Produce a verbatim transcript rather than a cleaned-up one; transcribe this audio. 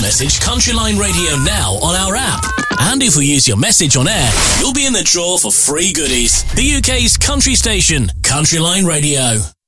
message Countryline Radio now on our app. And if we use your message on air, you'll be in the draw for free goodies. The U K's country station, Countryline Radio.